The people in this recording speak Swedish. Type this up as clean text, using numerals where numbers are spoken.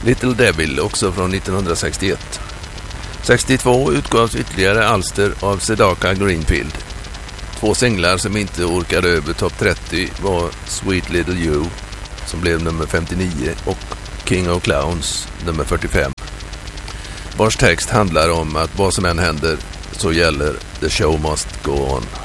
Little Devil, också från 1961. 62 utgavs ytterligare alster av Sedaka Greenfield. 2 singlar som inte orkade över topp 30 var Sweet Little You, som blev nummer 59, och King of Clowns, nummer 45. Vars text handlar om att vad som än händer så gäller The Show Must Go On.